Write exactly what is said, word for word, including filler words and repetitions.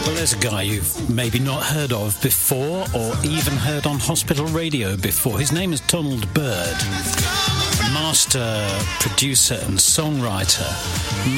Well, there's a guy you've maybe not heard of before or even heard on hospital radio before. His name is Donald Byrd, master producer and songwriter.